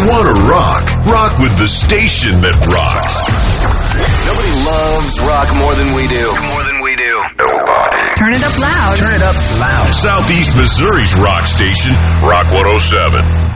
want to rock? Rock with the station that rocks. Nobody loves rock more than we do. Nobody. Turn it up loud. Southeast Missouri's rock station, Rock 107.